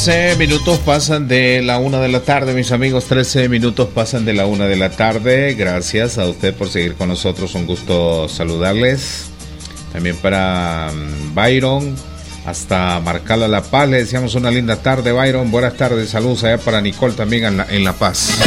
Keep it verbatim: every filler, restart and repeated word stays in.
trece minutos pasan de la una de la tarde, mis amigos. trece minutos pasan de la una de la tarde. Gracias a usted por seguir con nosotros. Un gusto saludarles. También para um, Byron, hasta Marcala La Paz. Le deseamos una linda tarde, Byron. Buenas tardes. Saludos allá para Nicole también en La, en la Paz.